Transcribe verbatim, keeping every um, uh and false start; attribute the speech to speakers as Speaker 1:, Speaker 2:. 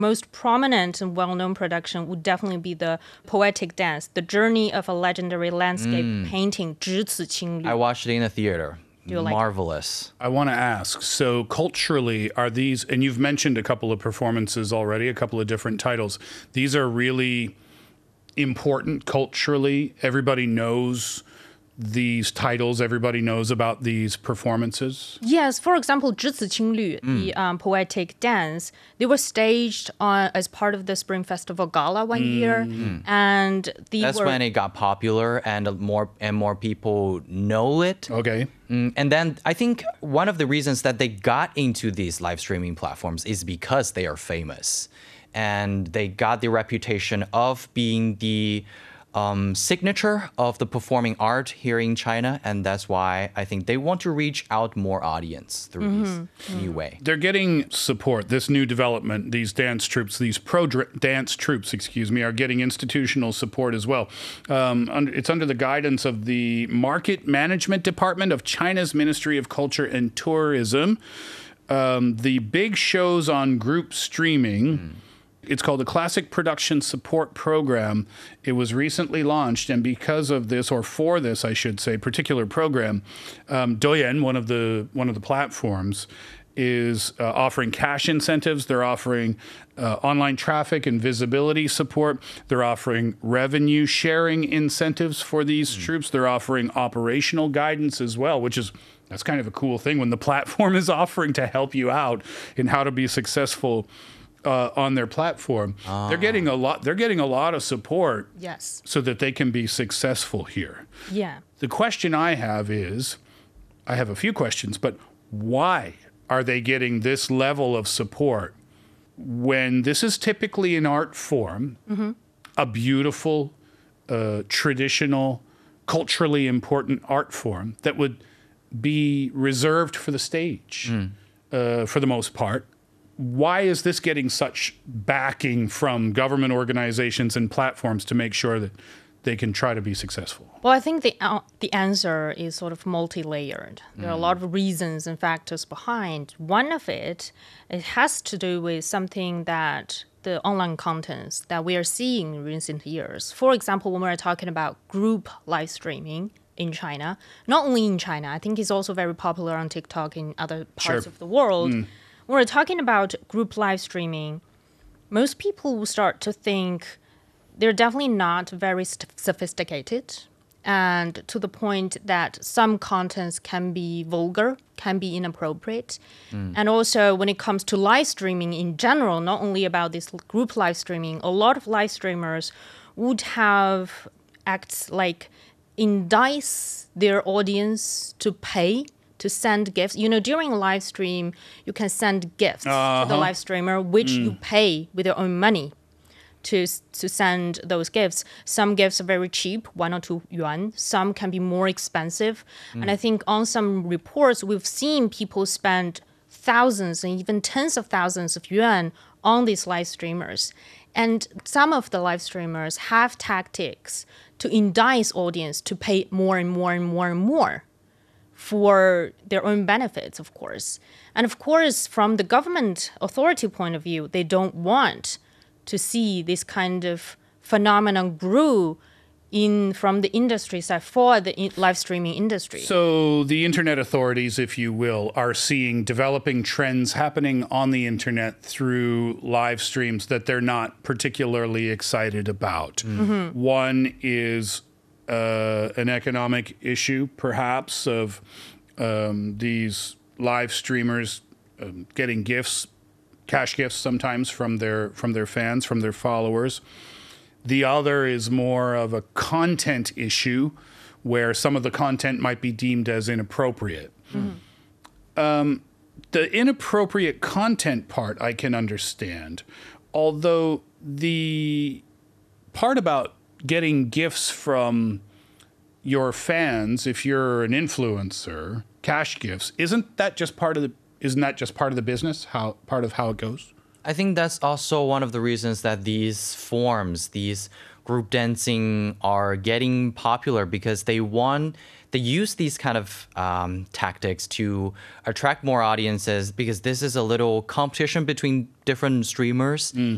Speaker 1: most prominent and well-known production would definitely be the poetic dance, The Journey of a Legendary Landscape mm. Painting, 只此青绿.
Speaker 2: I watched it in the theater.
Speaker 1: Do you like
Speaker 2: Marvelous.
Speaker 3: I want to ask, so culturally, are these, and you've mentioned a couple of performances already, a couple of different titles. These are really important culturally. Everybody knows these titles, everybody knows about these performances?
Speaker 1: Yes, for example, 只此青绿, mm. the um, poetic dance, they were staged on, as part of the Spring Festival Gala one mm. year. Mm. And they
Speaker 2: That's
Speaker 1: were...
Speaker 2: when it got popular and more and more people know it.
Speaker 3: Okay.
Speaker 2: Mm, and then I think one of the reasons that they got into these live streaming platforms is because they are famous. And they got the reputation of being the um, signature of the performing art here in China. And that's why I think they want to reach out more audience through mm-hmm. this mm-hmm. new way.
Speaker 3: They're getting support. This new development, these dance troops, these pro dance troops, excuse me, are getting institutional support as well. Um, under, it's under the guidance of the Market Management Department of China's Ministry of Culture and Tourism. Um, the big shows on group streaming... Mm. It's called the Classic Production Support Program. It was recently launched, and because of this, or for this, I should say, particular program, um, Douyin, one of the one of the platforms, is uh, offering cash incentives. They're offering uh, online traffic and visibility support. They're offering revenue sharing incentives for these mm. troops. They're offering operational guidance as well, which is that's kind of a cool thing when the platform is offering to help you out in how to be successful Uh, on their platform. Ah. They're getting a lot they're getting a lot of support
Speaker 1: yes.
Speaker 3: so that they can be successful here.
Speaker 1: Yeah.
Speaker 3: The question I have is, I have a few questions, but why are they getting this level of support when this is typically an art form, mm-hmm. a beautiful, uh, traditional, culturally important art form that would be reserved for the stage mm. uh, for the most part? Why is this getting such backing from government organizations and platforms to make sure that they can try to be successful?
Speaker 1: Well, I think the uh, the answer is sort of multi-layered. There are mm. a lot of reasons and factors behind. One of it, it has to do with something that the online contents that we are seeing in recent years. For example, when we're talking about group live streaming in China, not only in China, I think it's also very popular on TikTok in other parts
Speaker 3: sure.
Speaker 1: of the world.
Speaker 3: Mm.
Speaker 1: When we're talking about group live streaming, most people will start to think they're definitely not very st- sophisticated, and to the point that some contents can be vulgar, can be inappropriate. Mm. And also when it comes to live streaming in general, not only about this group live streaming, a lot of live streamers would have acts like entice their audience to pay to send gifts. You know, during a live stream, you can send gifts uh-huh. to the live streamer, which mm. you pay with your own money to to send those gifts. Some gifts are very cheap, one or two yuan. Some can be more expensive. Mm. And I think on some reports, we've seen people spend thousands and even tens of thousands of yuan on these live streamers. And some of the live streamers have tactics to entice audience to pay more and more and more and more for their own benefits, of course. And of course, from the government authority point of view, they don't want to see this kind of phenomenon grew in from the industry side for the in- live streaming industry.
Speaker 3: So the internet authorities, if you will, are seeing developing trends happening on the internet through live streams that they're not particularly excited about. Mm-hmm. One is Uh, an economic issue, perhaps, of um, these live streamers um, getting gifts, cash gifts sometimes from their from their fans, from their followers. The other is more of a content issue, where some of the content might be deemed as inappropriate. Mm-hmm. Um, the inappropriate content part I can understand, although the part about getting gifts from your fans, if you're an influencer, cash gifts, isn't that just part of the isn't that just part of the business? How part of how it goes?
Speaker 2: I think that's also one of the reasons that these forms, these group dancing are getting popular, because they want they use these kind of um, tactics to attract more audiences, because this is a little competition between different streamers. Mm.